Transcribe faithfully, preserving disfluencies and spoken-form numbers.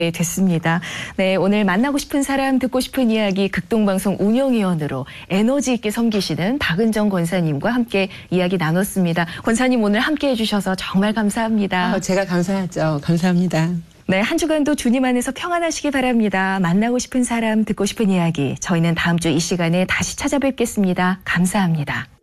네, 됐습니다. 네, 오늘 만나고 싶은 사람, 듣고 싶은 이야기 극동방송 운영위원으로 에너지 있게 섬기시는 박은정 권사님과 함께 이야기 나눴습니다. 권사님 오늘 함께 해주셔서 정말 감사합니다. 아, 제가 감사하죠. 감사합니다. 네, 한 주간도 주님 안에서 평안하시기 바랍니다. 만나고 싶은 사람, 듣고 싶은 이야기. 저희는 다음 주 이 시간에 다시 찾아뵙겠습니다. 감사합니다.